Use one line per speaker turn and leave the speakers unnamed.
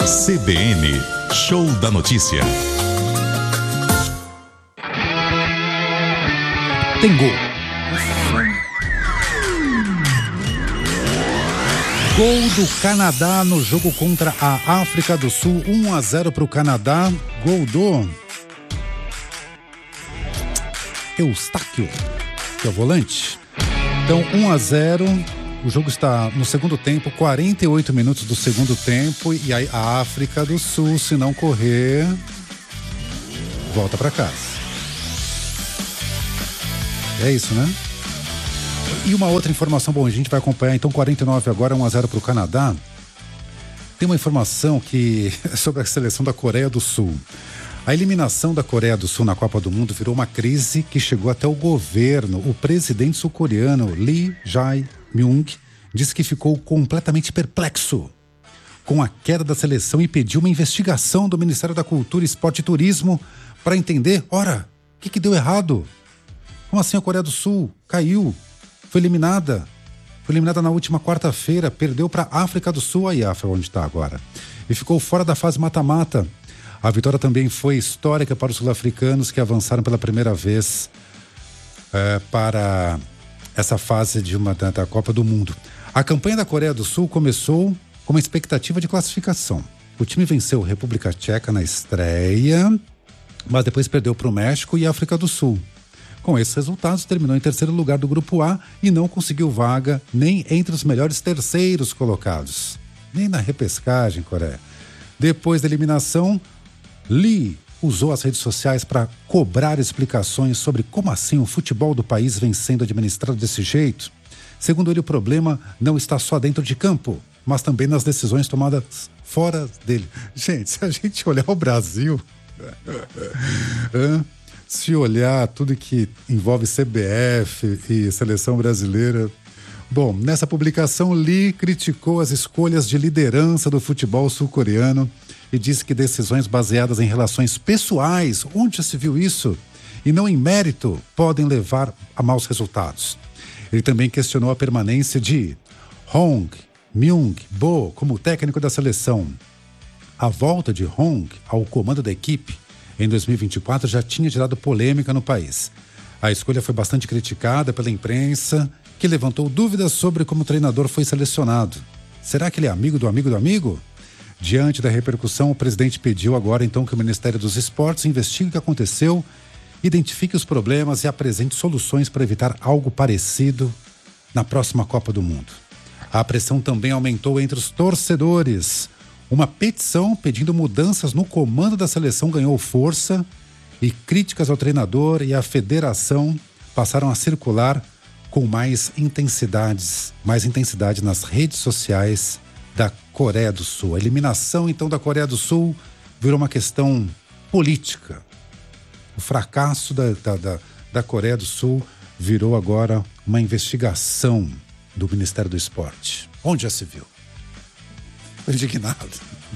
CBN, Show da Notícia.
Tem gol. Gol do Canadá no jogo contra a África do Sul, 1-0 para o Canadá. Gol do Eustáquio, que é o volante. Então, 1-0. O jogo está no segundo tempo, 48 minutos do segundo tempo. E aí a África do Sul, se não correr, volta para casa. É isso, né? E uma outra informação, bom, a gente vai acompanhar, então 49 agora, 1-0 para o Canadá. Tem uma informação que é sobre a seleção da Coreia do Sul. A eliminação da Coreia do Sul na Copa do Mundo virou uma crise que chegou até o governo. O presidente sul-coreano Lee Jae-myung disse que ficou completamente perplexo com a queda da seleção e pediu uma investigação do Ministério da Cultura, Esporte e Turismo para entender, ora, o que deu errado? Como assim a Coreia do Sul caiu? Foi eliminada na última quarta-feira, perdeu para a África do Sul, aí a África onde está agora, e ficou fora da fase mata-mata. A vitória também foi histórica para os sul-africanos que avançaram pela primeira vez para essa fase da Copa do Mundo. A campanha da Coreia do Sul começou com uma expectativa de classificação. O time venceu a República Tcheca na estreia, mas depois perdeu para o México e a África do Sul. Com esses resultados, terminou em terceiro lugar do Grupo A e não conseguiu vaga nem entre os melhores terceiros colocados. Nem na repescagem, Coreia. Depois da eliminação, Lee usou as redes sociais para cobrar explicações sobre como assim o futebol do país vem sendo administrado desse jeito. Segundo ele, o problema não está só dentro de campo, mas também nas decisões tomadas fora dele. Gente, se a gente olhar o Brasil, se olhar tudo que envolve CBF e seleção brasileira... Bom, nessa publicação, Lee criticou as escolhas de liderança do futebol sul-coreano e disse que decisões baseadas em relações pessoais, onde já se viu isso, e não em mérito, podem levar a maus resultados. Ele também questionou a permanência de Hong Myung-bo como técnico da seleção. A volta de Hong ao comando da equipe em 2024 já tinha gerado polêmica no país. A escolha foi bastante criticada pela imprensa, que levantou dúvidas sobre como o treinador foi selecionado. Será que ele é amigo do amigo do amigo? Diante da repercussão, o presidente pediu agora então que o Ministério dos Esportes investigue o que aconteceu, identifique os problemas e apresente soluções para evitar algo parecido na próxima Copa do Mundo. A pressão também aumentou entre os torcedores. Uma petição pedindo mudanças no comando da seleção ganhou força e críticas ao treinador e à federação passaram a circular com mais intensidade nas redes sociais da Coreia do Sul. A eliminação, então, da Coreia do Sul virou uma questão política. O fracasso da Coreia do Sul virou agora uma investigação do Ministério do Esporte. Onde já se viu? Indignado.